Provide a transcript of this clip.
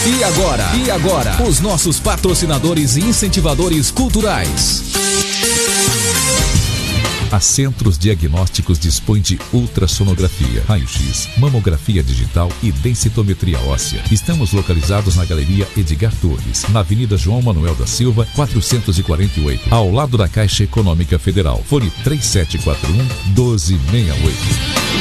E agora, os nossos patrocinadores e incentivadores culturais. A Centros Diagnósticos dispõe de ultrassonografia, raio-x, mamografia digital e densitometria óssea. Estamos localizados na Galeria Edgar Torres, na Avenida João Manuel da Silva, 448, ao lado da Caixa Econômica Federal. Fone 3741-1268.